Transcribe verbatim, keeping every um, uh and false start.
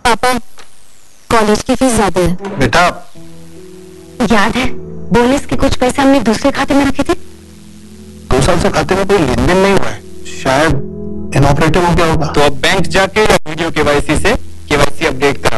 पापा, कॉलेज की फीस ज्यादा है। बेटा, याद है बोनस के कुछ पैसे हमने दूसरे खाते में रखे थे? दो साल से खाते में कोई लेन देन नहीं हुआ है, शायद इनऑपरेटिव हो गया होगा। तो अब बैंक जाके या वीडियो केवाईसी से केवाईसी अपडेट कर